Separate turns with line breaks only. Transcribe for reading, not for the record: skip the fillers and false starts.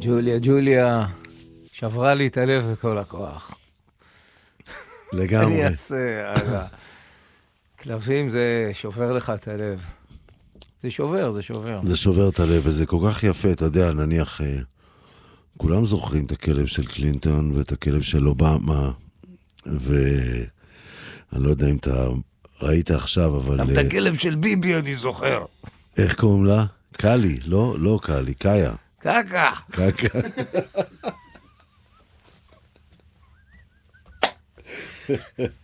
ג'וליה, שברה לי את הלב בכל הכוח.
לגמרי.
אני אעשה, כלבים זה שובר לך את הלב. זה שובר.
זה שובר את הלב, וזה כל כך יפה, אתה יודע, נניח, כולם זוכרים את הכלב של קלינטון ואת הכלב של אובמה, ואני לא יודע אם אתה ראית עכשיו, אבל...
גם את הכלב של ביבי אני זוכר.
איך קוראים לה? קלי, לא קלי, קאיה.
קקה.
קקה.